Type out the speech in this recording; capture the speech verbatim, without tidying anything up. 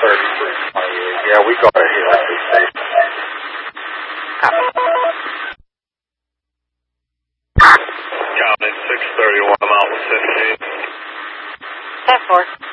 thirty-three twenty-eight. Yeah, we got it here at this station. Counting six thirty-one, I'm out with fifteen. ten four.